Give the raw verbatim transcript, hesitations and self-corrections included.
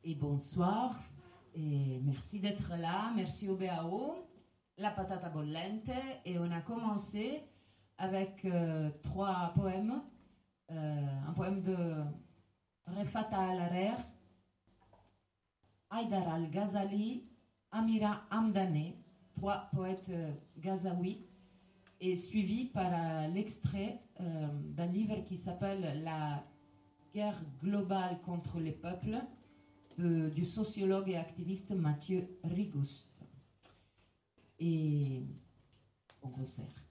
et bonsoir. Et merci d'être là. Merci au B A O, La Patata Bollente. Et on a commencé avec euh, trois poèmes. Euh, un poème de Refata Al-Harer, Haïdar Al-Ghazali, Amira Hamdane, trois poètes euh, gazaouis, et suivi par euh, l'extrait euh, d'un livre qui s'appelle La guerre globale contre les peuples de, du sociologue et activiste Mathieu Rigouste. Et bon concert.